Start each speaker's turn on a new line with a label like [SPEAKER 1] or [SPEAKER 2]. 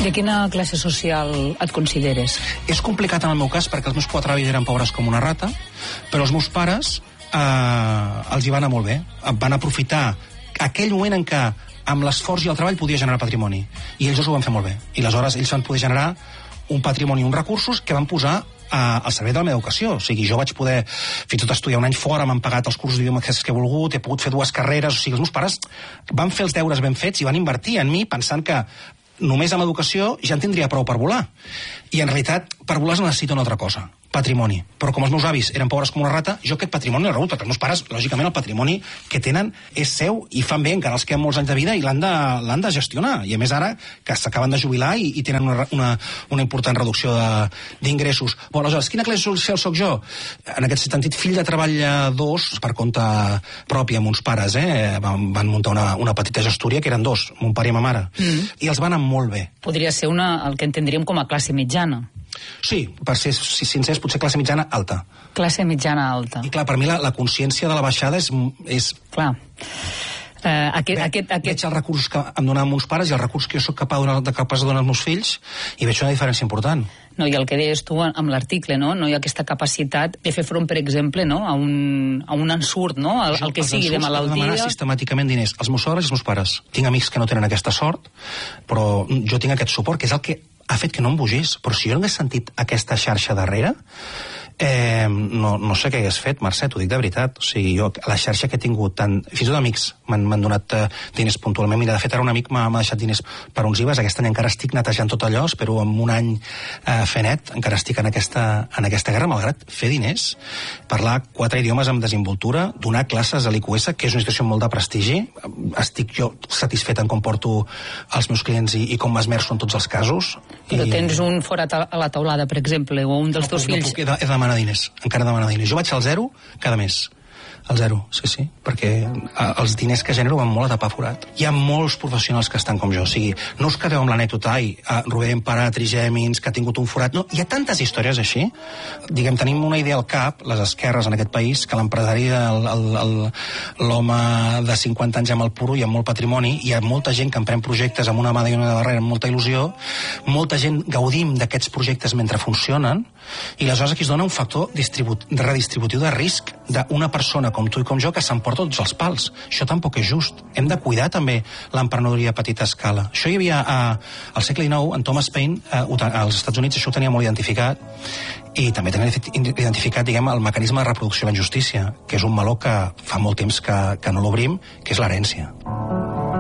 [SPEAKER 1] De quina classe social et consideres?
[SPEAKER 2] És complicat en el meu cas perquè els meus 4 avis eren pobres com una rata, però els meus pares els hi va anar molt bé. Van aprofitar aquell moment en què amb l'esforç i el treball podia generar patrimoni, i ells ho van fer molt bé, i aleshores ells van poder generar un patrimoni i uns recursos que van posar al servei de la meva educació. O sigui, jo vaig poder fins i tot estudiar un any fora, m'han pagat els cursos d'idioma que he volgut, he pogut fer 2 carreres. O sigui, els meus pares van fer els deures ben fets i van invertir en mi pensant que només amb educació ja en tindria prou per volar. I en realitat, per volar es necessita una altra cosa, patrimoni. Però com els meus avis eren pobres com una rata, jo aquest patrimoni l'he rebut, perquè els meus pares, lògicament, el patrimoni que tenen és seu i fan bé, encara els queden molts anys de vida i l'han de gestionar. I a més ara que s'acaben de jubilar i tenen una important reducció d'ingressos. Però aleshores, quina classe social soc jo? En aquest sentit, fill de treballadors per compte propi amb uns pares, van muntar una petita gestoria que eren 2, mon pare i ma mare, i els van anar molt bé.
[SPEAKER 1] Podria ser el que entendríem com a classe mitjana.
[SPEAKER 2] Sí, per ser sincers, potser classe mitjana alta.
[SPEAKER 1] Classe mitjana alta.
[SPEAKER 2] I clar, per mi la consciència de la baixada és...
[SPEAKER 1] Clar.
[SPEAKER 2] Veig els recursos que em donaven meus pares i els recursos que jo soc capaç de donar als meus fills i veig una diferència important.
[SPEAKER 1] No, i el que deies tu amb l'article, no? No hi ha aquesta capacitat de fer front, per exemple, no? a un ensurt, no? El que sigui de malaltia.
[SPEAKER 2] Demanar sistemàticament diners als meus sogres i als meus pares. Tinc amics que no tenen aquesta sort, però jo tinc aquest suport, que és el que ha fet que no em bugés. Però si jo no hagués sentit aquesta xarxa darrere, no sé què hagués fet, Mercè, t'ho dic de veritat. O sigui, jo, la xarxa que he tingut, fins i tot amics m'han donat diners puntualment. Mira, de fet, ara un amic m'ha deixat diners per uns IVAs. Aquest any encara estic netejant tot allò, espero en un any fer net, encara estic en aquesta guerra, malgrat fer diners, parlar 4 idiomes amb desenvoltura, donar classes a l'IQS, que és una institució molt de prestigi. Estic jo satisfet en com porto els meus clients i com m'esmerço en tots els casos.
[SPEAKER 1] Però tens un forat a la taulada, per exemple, o un dels teus fills...
[SPEAKER 2] No puc, he de demanar diners, encara demanar diners. Jo vaig al 0 cada mes. Al 0, sí, perquè els diners que genero van molt a tapar forat. Hi ha molts professionals que estan com jo, o sigui, no us quedeu amb l'anècdota, Rubén Parà, Trigèmins, que ha tingut un forat, no, hi ha tantes històries així. Diguem, tenim una idea al cap, les esquerres en aquest país, que l'empresari, l'home de 50 anys amb el puro i amb molt patrimoni, hi ha molta gent que emprèn projectes amb una mà i una darrere amb molta il·lusió, molta gent gaudim d'aquests projectes mentre funcionen, i aleshores aquí es dona un factor redistributiu de risc d'una persona com tu i com jo que s'emporta tots els pals. Això tampoc és just. Hem de cuidar també l'emprenedoria a petita escala. Això hi havia al segle XIX, en Thomas Paine, als Estats Units això ho tenia molt identificat, i també tenia identificat, diguem, el mecanisme de reproducció de la injustícia, que és un meló que fa molt temps que no l'obrim, que és l'herència.